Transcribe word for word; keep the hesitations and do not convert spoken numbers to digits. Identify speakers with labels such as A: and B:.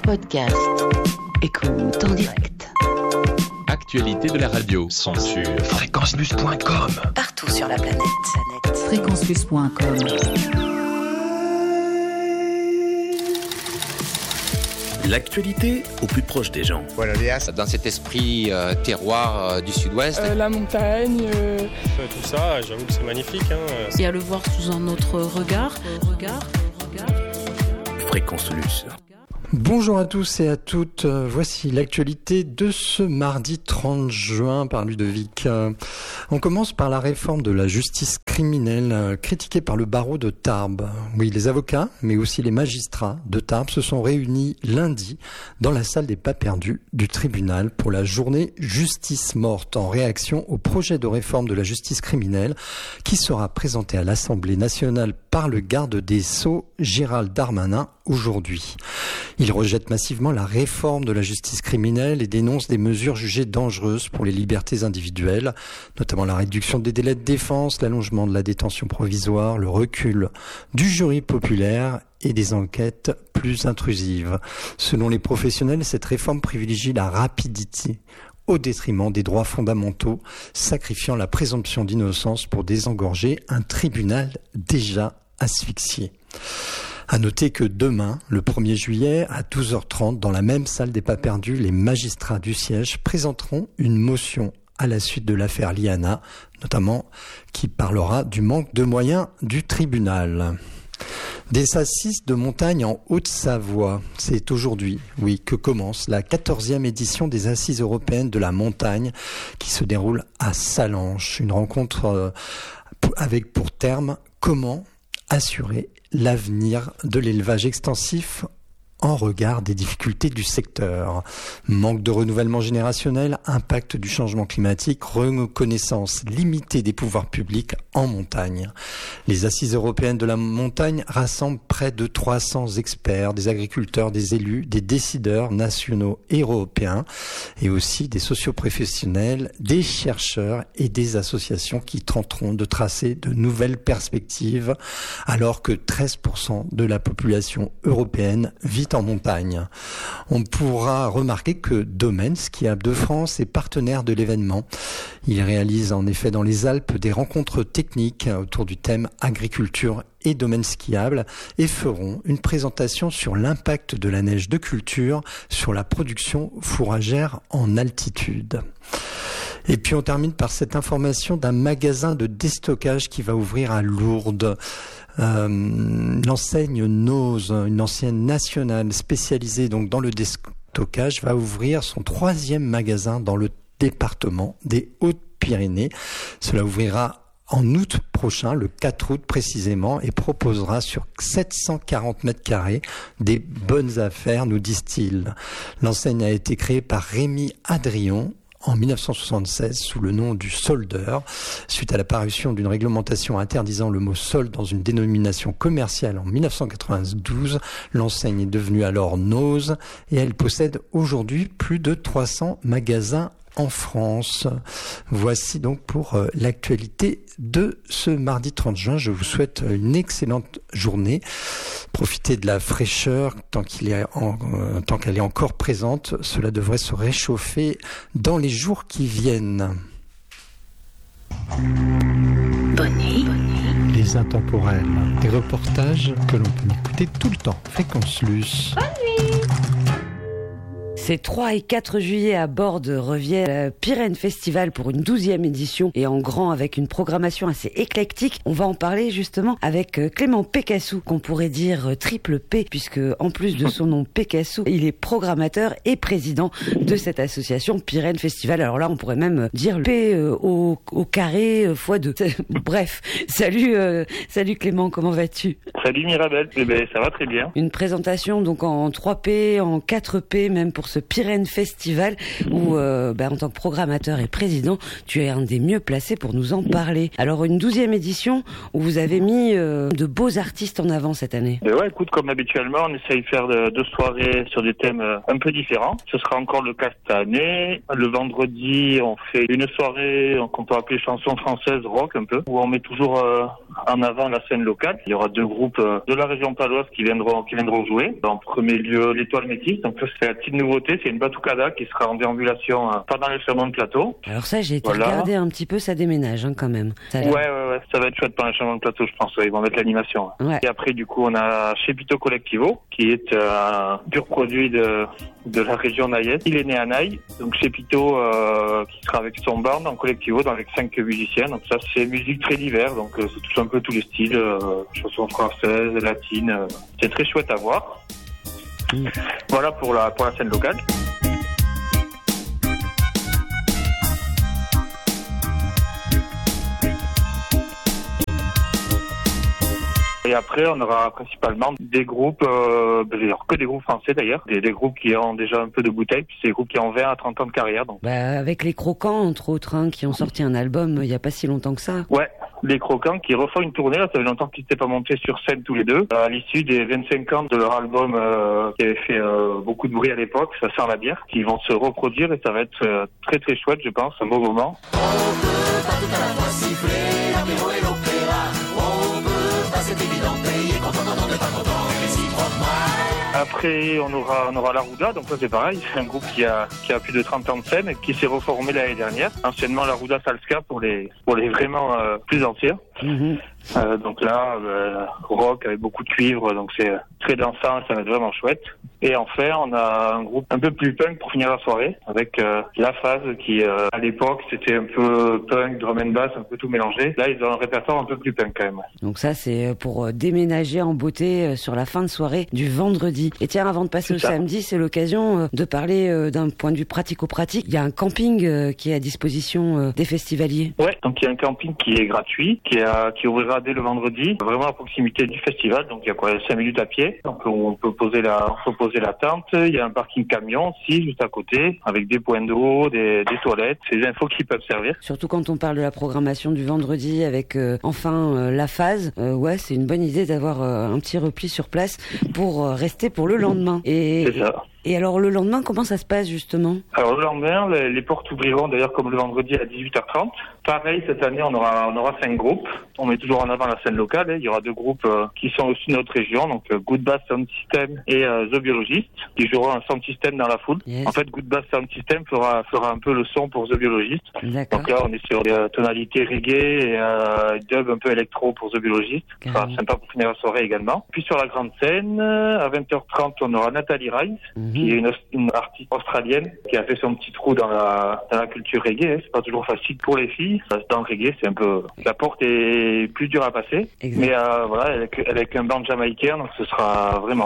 A: podcast. Écoute en direct.
B: Actualité de la radio sont sur fréquence plus point com.
A: Partout sur la planète.
C: fréquence plus point com.
D: L'actualité au plus proche des gens.
E: Voilà,
F: dans cet esprit euh, terroir euh, du sud-ouest.
G: Euh, la montagne. Euh...
H: Tout ça, j'avoue que c'est magnifique. Hein.
C: Et à le voir sous un autre regard. regard, regard.
D: Fréquence Luce.
I: Bonjour à tous et à toutes, voici l'actualité de ce mardi trente juin par Ludovic. On commence par la réforme de la justice criminelle critiquée par le barreau de Tarbes. Oui, les avocats, mais aussi les magistrats de Tarbes se sont réunis lundi dans la salle des pas perdus du tribunal pour la journée Justice morte en réaction au projet de réforme de la justice criminelle qui sera présenté à l'Assemblée nationale par le garde des Sceaux Gérald Darmanin aujourd'hui. Il rejette massivement la réforme de la justice criminelle et dénonce des mesures jugées dangereuses pour les libertés individuelles, notamment la réduction des délais de défense, l'allongement de la détention provisoire, le recul du jury populaire et des enquêtes plus intrusives. Selon les professionnels, cette réforme privilégie la rapidité au détriment des droits fondamentaux, sacrifiant la présomption d'innocence pour désengorger un tribunal déjà asphyxié. À noter que demain, le premier juillet, à douze heures trente, dans la même salle des pas perdus, les magistrats du siège présenteront une motion à la suite de l'affaire Liana, notamment qui parlera du manque de moyens du tribunal. Des assises de montagne en Haute-Savoie, c'est aujourd'hui, oui, que commence la quatorzième édition des assises européennes de la montagne qui se déroule à Sallanches. Une rencontre avec pour terme comment assurer l'avenir de l'élevage extensif en regard des difficultés du secteur. Manque de renouvellement générationnel, impact du changement climatique, reconnaissance limitée des pouvoirs publics en montagne. Les assises européennes de la montagne rassemblent près de trois cents experts, des agriculteurs, des élus, des décideurs nationaux et européens, et aussi des socioprofessionnels, des chercheurs et des associations qui tenteront de tracer de nouvelles perspectives, alors que treize pour cent de la population européenne vit en montagne. On pourra remarquer que Domaine Skiable de France est partenaire de l'événement. Il réalise en effet dans les Alpes des rencontres techniques autour du thème agriculture et domaine skiable et feront une présentation sur l'impact de la neige de culture sur la production fourragère en altitude. Et puis on termine par cette information d'un magasin de déstockage qui va ouvrir à Lourdes. Euh, l'enseigne Nose, une enseigne nationale spécialisée donc dans le déstockage, va ouvrir son troisième magasin dans le département des Hautes-Pyrénées. Cela ouvrira en août prochain, le quatre août précisément, et proposera sur sept cent quarante mètres carrés des bonnes affaires, nous disent-ils. L'enseigne a été créée par Rémi Adrion en dix-neuf cent soixante-seize sous le nom du soldeur, suite à la parution d'une réglementation interdisant le mot solde dans une dénomination commerciale en dix-neuf cent quatre-vingt-douze. L'enseigne est devenue alors Nose et elle possède aujourd'hui plus de trois cents magasins en France. Voici donc pour euh, l'actualité de ce mardi trente juin. Je vous souhaite une excellente journée. Profitez de la fraîcheur tant qu'il est en, euh, tant qu'elle est encore présente. Cela devrait se réchauffer dans les jours qui viennent.
A: Bonne nuit.
I: Les intemporels, des reportages que l'on peut écouter tout le temps. Fréquence Luce.
J: Bonne nuit. Ces trois et quatre juillet à Bordes revient le Pyrène Festival pour une douzième édition et en grand avec une programmation assez éclectique. On va en parler justement avec Clément Pécassou, qu'on pourrait dire triple P, puisque en plus de son nom Pécassou, il est programmateur et président de cette association Pyrène Festival. Alors là, on pourrait même dire P euh, au, au carré euh, fois deux. Bref, salut, euh, salut Clément, comment vas-tu?
K: Salut Mirabel, eh ben, ça va très bien.
J: Une présentation donc en trois P, en quatre P même pour ce ce Pyrène Festival où, euh, bah, en tant que programmateur et président, tu es un des mieux placés pour nous en parler. Alors, une douzième édition où vous avez mis euh, de beaux artistes en avant cette année.
E: Et ouais, écoute, comme habituellement, on essaye de faire de, deux soirées sur des thèmes un peu différents. Ce sera encore le cas cette année. Le vendredi, on fait une soirée qu'on peut appeler chanson française rock un peu, où on met toujours euh, en avant la scène locale. Il y aura deux groupes euh, de la région paloise qui viendront, qui viendront jouer. En premier lieu, l'Étoile Métis. Donc ça, c'est la petite nouveauté. C'est une batucada qui sera en déambulation euh, pendant les changements de plateau.
J: Alors ça, j'ai été
E: voilà.
J: regarder un petit peu, ça déménage hein, quand même. Ça
E: ouais, ouais, ouais. Ça va être chouette pendant les changements de plateau, je pense. Ouais. Ils vont mettre l'animation.
J: Ouais.
E: Et après, du coup, on a Chepito Collectivo, qui est euh, un pur produit de, de la région naïenne. Il est né à Naï. Donc Chepito, euh, qui sera avec son band en Collectivo, avec cinq musiciens. Donc ça, c'est musique très divers. Donc euh, c'est tout un peu tous les styles. Euh, chansons françaises, latines. Euh, c'est très chouette à voir. Mmh. Voilà pour la, pour la scène locale. Et après, on aura principalement des groupes, euh, d'ailleurs que des groupes français d'ailleurs, des, des groupes qui ont déjà un peu de bouteille, puis c'est des groupes qui ont vingt à trente ans de carrière. Donc.
J: Bah, avec les Croquants, entre autres, hein, qui ont sorti un album il n'y a pas si longtemps que ça.
E: Ouais, les Croquants qui refont une tournée, là, ça fait longtemps qu'ils n'étaient pas montés sur scène tous les deux. À l'issue des vingt-cinq ans de leur album euh, qui avait fait euh, beaucoup de bruit à l'époque, Ça sent la bière, qui vont se reproduire et ça va être euh, très très chouette, je pense, un beau moment. On peut pas tout à la fois siffler l'apéro et l'opéra, on peut pas, c'est évident, payer quand on n'en est pas content, réciproquement. Après, on aura, on aura La Rouda, donc ça c'est pareil, c'est un groupe qui a, qui a plus de trente ans de scène et qui s'est reformé l'année dernière. Anciennement La Rouda Salska pour les, pour les vraiment euh, plus anciens. Mmh. Euh, donc là, euh, rock avec beaucoup de cuivre, donc c'est très dansant, ça va être vraiment chouette. Et enfin, on a un groupe un peu plus punk pour finir la soirée, avec euh, La Phase qui, euh, à l'époque, c'était un peu punk, drum and bass, un peu tout mélangé. Là, ils ont un répertoire un peu plus punk quand même.
J: Donc ça, c'est pour déménager en beauté sur la fin de soirée du vendredi. Et tiens, avant de passer au samedi, c'est l'occasion de parler d'un point de vue pratico-pratique. Il y a un camping qui est à disposition des festivaliers.
E: Ouais, donc il y a un camping qui est gratuit, qui, a, qui ouvrira dès le vendredi, vraiment à proximité du festival. Donc il y a quoi, cinq minutes à pied. Donc on peut poser la, on peut poser la tente. Il y a un parking camion aussi, juste à côté, avec des points d'eau, des, des toilettes. C'est des infos qui peuvent servir.
J: Surtout quand on parle de la programmation du vendredi avec euh, enfin euh, La Phase. Euh, ouais, c'est une bonne idée d'avoir euh, un petit repli sur place pour euh, rester pour le lendemain. Et,
E: c'est ça.
J: Et alors le lendemain, comment ça se passe justement ?
E: Alors le lendemain, les, les portes ouvriront d'ailleurs comme le vendredi à dix-huit heures trente. Pareil, cette année, on aura, on aura cinq groupes. On met toujours en avant la scène locale. Hein. Il y aura deux groupes euh, qui sont aussi de notre région, donc euh, Good Bass Sound System et euh, The Biologist, qui joueront un sound system dans la foule. Yes. En fait, Good Bass Sound System fera, fera un peu le son pour The Biologist.
J: D'accord.
E: Donc là, on est sur des euh, tonalités reggae et euh, dub un peu électro pour The Biologist. Ça sera sympa pour finir la soirée également. Puis sur la grande scène, à vingt heures trente, on aura Nathalie Rice, mm-hmm. qui est une, une artiste australienne qui a fait son petit trou dans la, dans la culture reggae. Hein. C'est pas toujours facile pour les filles. Dans le reggae, c'est un peu, la porte est plus dure à passer. Exact. Mais euh, voilà, avec, avec un band jamaïcain, donc ce sera vraiment